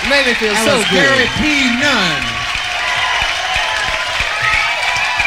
It made me feel That so was good. Gary P. Nunn.